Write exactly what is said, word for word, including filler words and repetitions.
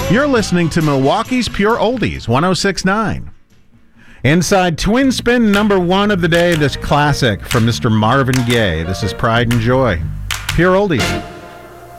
You're listening to Milwaukee's Pure Oldies, one oh six point nine. Inside Twin Spin number one of the day, this classic from Mister Marvin Gaye. This is Pride and Joy. Pure Oldies.